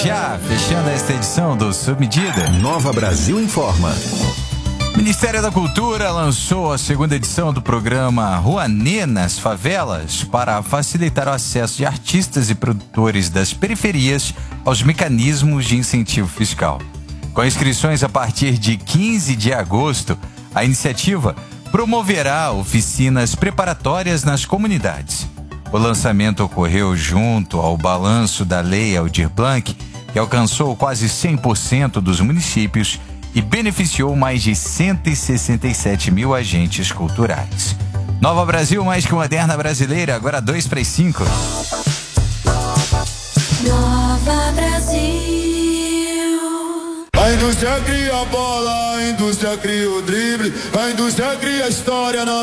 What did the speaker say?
já, fechando esta edição do Sob Medida. Nova Brasil Informa. Ministério da Cultura lançou a segunda edição do programa Rouanet nas favelas para facilitar o acesso de artistas e produtores das periferias aos mecanismos de incentivo fiscal. Com inscrições a partir de 15 de agosto, a iniciativa promoverá oficinas preparatórias nas comunidades. O lançamento ocorreu junto ao balanço da Lei Aldir Blanc, que alcançou quase 100% dos municípios e beneficiou mais de 167 mil agentes culturais. Nova Brasil, mais que moderna brasileira, agora 2 para as 5. Nova Brasil. A indústria cria a bola, a indústria cria o drible, a indústria cria a história na